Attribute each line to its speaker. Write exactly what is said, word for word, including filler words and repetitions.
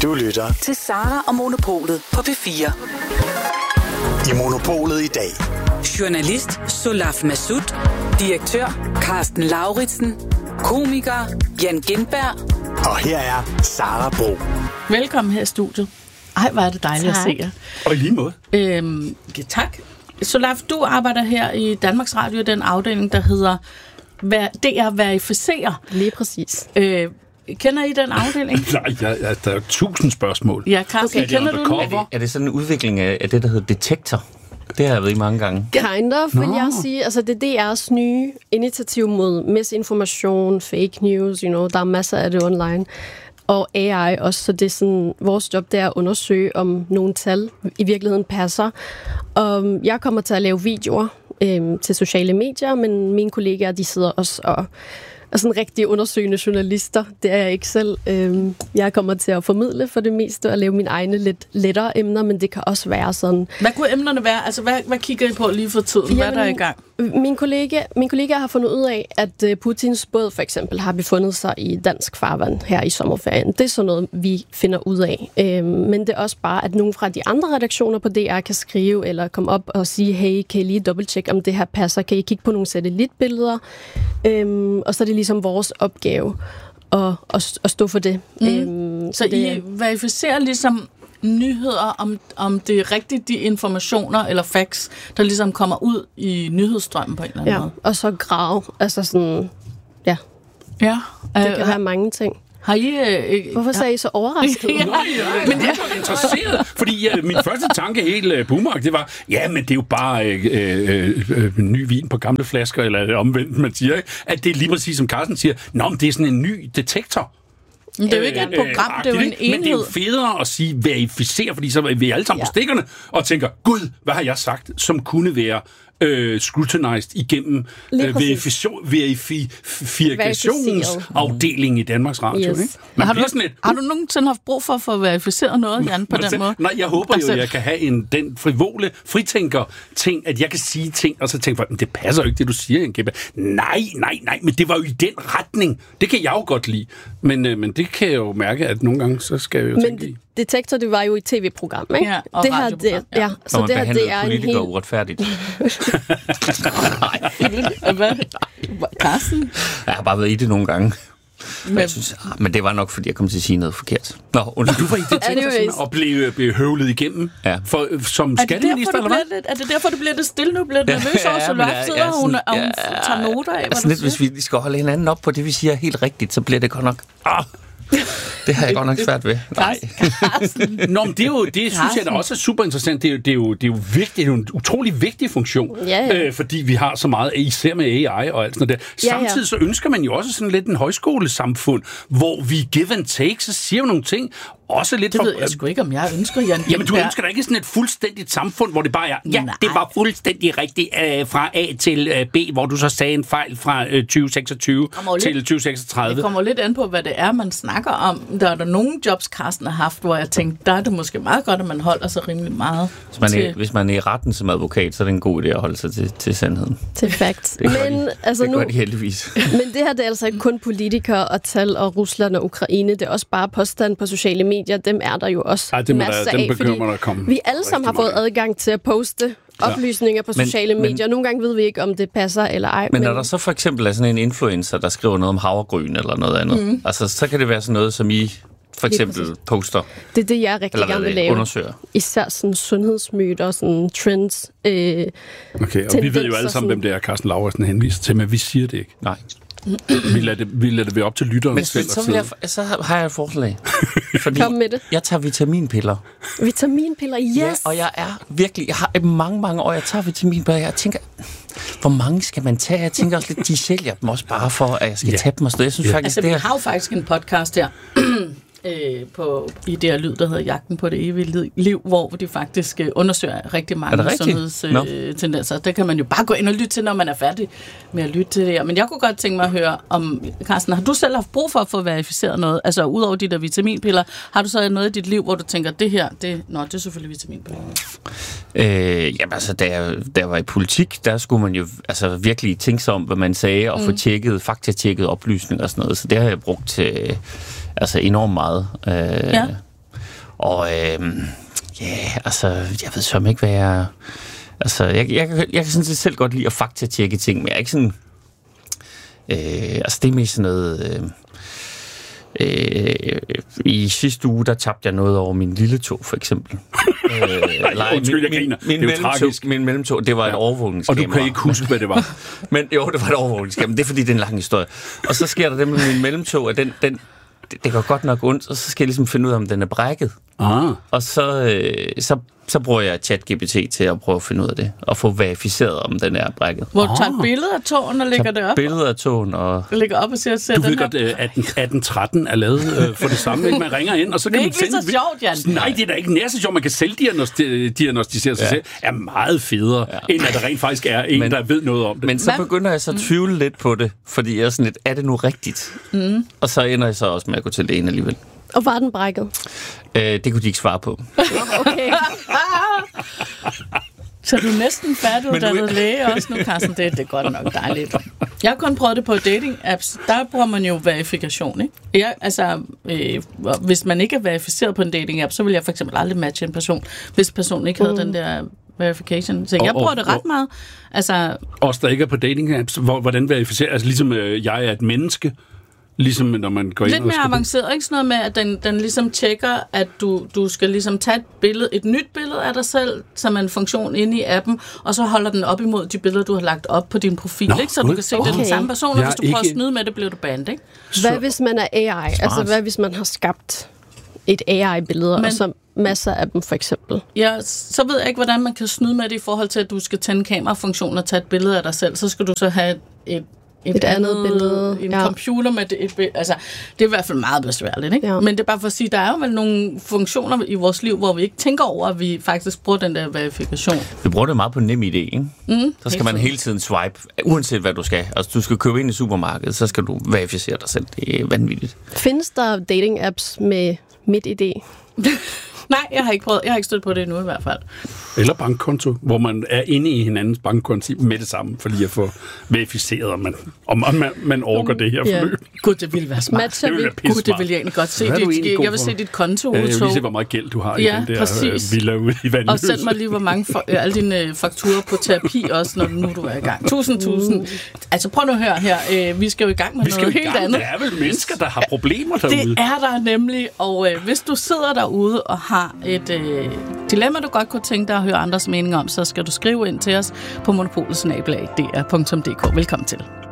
Speaker 1: Du lytter
Speaker 2: til Sara og Monopolet på P fire.
Speaker 1: I Monopolet i dag.
Speaker 2: Journalist Solaf Massoud, direktør Carsten Lauritsen, komiker Jan Gindberg.
Speaker 1: Og her er Sara Bro.
Speaker 3: Velkommen her i studiet. Ej, hvor er det dejligt tak. At se jer.
Speaker 4: Og i lige måde.
Speaker 3: Øhm, ja, tak. Solaf, du arbejder her i Danmarks Radio, den afdeling, der hedder D R Verificerer.
Speaker 5: Lige præcis.
Speaker 3: Øh, kender I den afdeling?
Speaker 4: Nej, ja, ja, der er jo tusind spørgsmål.
Speaker 3: Ja, Carsten, okay. Kender du den?
Speaker 6: Er det, er det sådan en udvikling af, af det, der hedder Detektor? Det har jeg ved i mange gange.
Speaker 5: Kind of, vil no. jeg sige. Altså, det er D R's nye initiativ mod misinformation, fake news, you know, der er masser af det online. Og A I også, så det er sådan, vores job, det er at undersøge, om nogle tal i virkeligheden passer. Og jeg kommer til at lave videoer øhm, til sociale medier, men mine kollegaer, de sidder også og er sådan rigtig undersøgende journalister. Det er jeg ikke selv. Øhm, jeg kommer til at formidle for det meste og lave mine egne lidt lettere emner, men det kan også være sådan.
Speaker 3: Hvad kunne emnerne være? Altså, hvad, hvad kigger I på lige for tiden? Jamen, hvad er der i gang?
Speaker 5: Min kollega, min kollega har fundet ud af, at Putins båd for eksempel har befundet sig i dansk farvand her i sommerferien. Det er sådan noget, vi finder ud af. Øhm, men det er også bare, at nogle fra de andre redaktioner på D R kan skrive eller komme op og sige, hey, kan I lige dobbelttjekke, om det her passer? Kan I kigge på nogle satellitbilleder? Øhm, og så er det ligesom vores opgave at, at, at stå for det.
Speaker 3: Mm.
Speaker 5: Øhm,
Speaker 3: så så det, I verificerer ligesom nyheder, om, om det er rigtigt de informationer eller facts, der ligesom kommer ud i nyhedsstrømmen på en eller anden
Speaker 5: ja,
Speaker 3: måde.
Speaker 5: Og så grave. Altså sådan, ja.
Speaker 3: Ja.
Speaker 5: Det øh, kan være mange ting.
Speaker 3: Har I... Øh,
Speaker 5: Hvorfor sagde I så overrasket?
Speaker 4: ja, ja, men jeg er interesseret, fordi ja, min første tanke helt uh, boomerang, det var, ja, men det er jo bare øh, øh, øh, ny vin på gamle flasker, eller omvendt, man siger, ikke? At det er lige præcis som Carsten siger, nå, men det er sådan en ny detektor.
Speaker 3: Men det er jo ikke et program, øh, det er jo en enhed.
Speaker 4: Men det er jo federe at sige verificere, fordi så er vi alle sammen ja. på stikkerne og tænker, gud, hvad har jeg sagt, som kunne være øh, scrutinized igennem øh, verifikationsafdelingen i Danmarks Radio.
Speaker 3: Yes.
Speaker 4: Ikke? Man
Speaker 3: har, du,
Speaker 4: et,
Speaker 3: har du nogensinde haft brug for at få verificeret noget, Jan, på den måde?
Speaker 4: Nej, jeg håber jo, at jeg kan have en, den frivole fritænker-ting, at jeg kan sige ting, og så tænker jeg, det passer jo ikke, det du siger, Jan Gindberg. Nej, nej, nej, men det var jo i den retning. Det kan jeg jo godt lide. Men, øh, men det kan jeg jo mærke, at nogle gange, så skal jeg jo men tænke i.
Speaker 5: Detektor, det var jo et tv-program, ikke?
Speaker 3: Ja, og
Speaker 5: det her, det, ja. ja.
Speaker 6: Så man det her, det er politikere helt uretfærdigt.
Speaker 3: Nej. Hvad? Carsten?
Speaker 6: Jeg har bare været i det nogle gange. Men, jeg synes, men det var nok, fordi jeg kom til at sige noget forkert. Nå, und-
Speaker 4: du var i detektor og blev, blev høvlet igennem
Speaker 6: ja.
Speaker 4: for, som skatteminister, eller hvad?
Speaker 3: Lidt, er det derfor, du bliver lidt stille nu? Bliver du nervøs over, så Solaf sidder, og hun, og hun tager noter af,
Speaker 6: hvad du siger? Hvis vi skal holde hinanden op på det, vi siger helt rigtigt, så bliver det godt nok... Ah. Det har jeg godt nok svært ved. Nej.
Speaker 4: Nå, men det, er jo, det synes jeg da også er super interessant. Det er jo, det er jo, det er jo vigtigt. Det er jo en utrolig vigtig funktion.
Speaker 5: Ja, ja.
Speaker 4: Øh, fordi vi har så meget, især med A I og alt sådan noget der.
Speaker 5: Ja, ja.
Speaker 4: Samtidig så ønsker man jo også sådan lidt en højskolesamfund, hvor vi give and take, så siger vi nogle ting. Også lidt
Speaker 3: det
Speaker 4: for,
Speaker 3: ved jeg sgu ikke, om jeg ønsker, Jan.
Speaker 4: Jamen, du ønsker da ikke sådan et fuldstændigt samfund, hvor det bare er, ja, nej. Det var fuldstændig rigtigt øh, fra A til øh, B, hvor du så sagde en fejl fra øh, tyve seksogtyve til
Speaker 3: lidt,
Speaker 4: tyve seksogtredive.
Speaker 3: Det kommer lidt an på, hvad det er, man snakker om. Der er der nogle jobs, Carsten har haft, hvor jeg tænkte, der er det måske meget godt, at man holder sig rimelig meget
Speaker 6: hvis man,
Speaker 3: til...
Speaker 6: er, hvis man er i retten som advokat, så er det en god idé at holde sig til, til sandheden.
Speaker 5: Til facts.
Speaker 6: Det gør
Speaker 5: men,
Speaker 6: de,
Speaker 5: altså,
Speaker 6: det
Speaker 5: nu,
Speaker 6: gør de heldigvis.
Speaker 5: Men det her, det er altså ikke kun politikere og tal og Rusland og Ukraine. Det er også bare påstand på sociale medier. Dem er der jo også
Speaker 4: Ej, det
Speaker 5: masser
Speaker 4: der,
Speaker 5: af, fordi
Speaker 4: der komme
Speaker 5: vi alle sammen har fået adgang til at poste oplysninger på
Speaker 6: men,
Speaker 5: sociale
Speaker 6: men,
Speaker 5: medier. Nogle gange ved vi ikke, om det passer eller ej.
Speaker 6: Men, men når der så for eksempel er sådan en influencer, der skriver noget om havregryn eller noget andet, mm. altså så kan det være sådan noget, som I for eksempel poster.
Speaker 5: Det er det, jeg rigtig gerne vil lave.
Speaker 6: Undersøger.
Speaker 5: Især sådan sundhedsmyter, sådan trends. Øh,
Speaker 4: okay, og vi ved jo alle sammen, hvem det er, Carsten Lauritsen henviser til, men vi siger det ikke.
Speaker 6: Nej.
Speaker 4: Vi lader det, vi lader det være op til lytteren
Speaker 6: men,
Speaker 4: selv.
Speaker 6: Men så, vil jeg, så har jeg et forslag. Fordi
Speaker 5: Kom med det.
Speaker 6: Jeg tager vitaminpiller.
Speaker 5: Vitaminpiller, yes!
Speaker 6: Ja, og jeg er virkelig... Jeg har mange, mange år, jeg tager vitaminpiller. Jeg tænker, hvor mange skal man tage? Jeg tænker også lidt, de sælger dem også bare for, at jeg skal ja. tage dem og sådan. Jeg synes ja. faktisk,
Speaker 3: altså,
Speaker 6: det er...
Speaker 3: vi har jo faktisk en podcast her. Øh, på, i det her lyd, der hedder Jagten på det evige liv, hvor de faktisk øh, undersøger rigtig mange sundhedstendenser. Øh, det kan man jo bare gå ind og lytte til, når man er færdig med at lytte til det her. Men jeg kunne godt tænke mig at høre om, Carsten, har du selv haft brug for at få verificeret noget? Altså, udover de der vitaminpiller, har du så noget i dit liv, hvor du tænker, det her, det, nå, det er selvfølgelig vitaminpiller?
Speaker 6: Øh, jamen altså, da jeg, da jeg var i politik, der skulle man jo altså, virkelig tænke sig om, hvad man sagde, og mm. få tjekket, faktatjekket oplysninger og sådan noget. Så det har jeg brugt til... Altså enormt meget. Øh, ja. Og øh, ja, altså, jeg ved så ikke, hvad jeg... Altså, jeg, jeg, jeg, jeg kan sådan set selv godt lide at faktatjekke ting, men jeg er ikke sådan... Øh, altså, det er mest sådan noget... Øh, Øh, i sidste uge, der tabte jeg noget over min lille tog, for eksempel. øh, eller,
Speaker 4: Undskyld, jeg griner.
Speaker 6: Min, min, det er jo tragisk. Min mellemtog, det var ja. et overvågningskamera.
Speaker 4: Og du kan ikke huske, hvad det var.
Speaker 6: Men jo, det var et overvågningskamera. Det er, fordi det er en lang historie. Og så sker der det med min mellemtog, at den, den, det, det går godt nok ondt, og så skal jeg ligesom finde ud af, om den er brækket.
Speaker 4: Ah.
Speaker 6: Og så, øh, så, så bruger jeg ChatGPT til at prøve at finde ud af det, og få verificeret, om den er brækket.
Speaker 3: Hvor du tager et billede af tåen og lægger det op?
Speaker 6: Billeder af tåen og...
Speaker 3: lægger op og siger, at
Speaker 4: du ved godt, at atten tretten er lavet øh, for det samme, ikke? Man ringer ind, og så kan
Speaker 3: det er
Speaker 4: man
Speaker 3: ikke lige så sjovt, Jan.
Speaker 4: Nej, det er da ikke nær så sjovt. Man kan selvdiagnostisere sig ja. selv. Er meget federe, ja. end at der rent faktisk er en, men, der ved noget om det.
Speaker 6: Men så begynder jeg så at tvivle mm. lidt på det, fordi jeg er sådan lidt, er det nu rigtigt? Mm. Og så ender jeg så også med at gå til lægen alligevel.
Speaker 5: Og var den brækket?
Speaker 6: Øh, det kunne de ikke svare på.
Speaker 5: Okay.
Speaker 3: Så du er næsten færdiguddannet du... læge også nu, Carsten. Det, det er godt nok dejligt. Jeg har kun prøvet det på dating-apps. Der bruger man jo verifikation, ikke? Jeg, altså, øh, hvis man ikke er verificeret på en dating-app, så vil jeg for eksempel aldrig matche en person, hvis personen ikke havde mm. den der verification. Så jeg bruger det ret meget. Altså...
Speaker 4: Også der ikke er på dating-apps, hvordan verificerer? Altså ligesom øh, jeg er et menneske, ligesom når man går ind
Speaker 3: lidt
Speaker 4: og
Speaker 3: mere avanceret, ikke sådan noget med, at den, den ligesom tjekker, at du, du skal ligesom tage et billede, et nyt billede af dig selv, som er en funktion inde i appen, og så holder den op imod de billeder, du har lagt op på din profil, Nå, ikke? Så du kan se, okay. det er den samme person, og hvis du ikke... prøver at snyde med det, bliver du bandet, ikke?
Speaker 5: Hvad hvis man er A I? Smart. Altså, hvad hvis man har skabt et A I-billede, og så masser af dem, for eksempel?
Speaker 3: Ja, så ved jeg ikke, hvordan man kan snyde med det i forhold til, at du skal tænde kamerafunktion og tage et billede af dig selv. Så skal du så have et Et, et andet, andet billede. En ja. computer med et, et altså, det er i hvert fald meget besværligt, ikke? Ja. Men det er bare for at sige, der er jo vel nogle funktioner i vores liv, hvor vi ikke tænker over, at vi faktisk bruger den der verifikation.
Speaker 6: Vi bruger det meget på NemID, ikke? Mm, så skal man hele tiden swipe, uanset hvad du skal. Altså, du skal købe ind i supermarkedet, så skal du verificere dig selv. Det er vanvittigt.
Speaker 5: Findes der dating-apps med MitID?
Speaker 3: Nej, jeg har ikke prøvet. Jeg har ikke stødt på det endnu i hvert fald.
Speaker 4: Eller bankkonto, hvor man er inde i hinandens bankkonto med det samme, for lige at få verificeret, om man, om man, man orker det her forløb.
Speaker 3: Ja. Gud, det ville være smart.
Speaker 5: Matcher
Speaker 3: det ville være Gud, det vil jeg egentlig godt se. Det, jeg vil se dit konto.
Speaker 4: Ja, jeg vil lige se, hvor meget gæld du har
Speaker 3: ja,
Speaker 4: i den der
Speaker 3: præcis.
Speaker 4: villa ude i Vandløs.
Speaker 3: Og send mig lige, hvor mange for, øh, alle dine fakturer på terapi også, når nu du er i gang. Tusind, tusind. Altså prøv nu at høre her. Øh, vi skal jo i gang med vi noget helt andet.
Speaker 4: Der er vel mennesker, der har problemer derude.
Speaker 3: Det er der nemlig. Og øh, hvis du sidder derude og har et øh, dilemma, du godt kunne tænke dig at høre andres meninger om, så skal du skrive ind til os på monopolet snabel-a d r punktum d k. Velkommen til.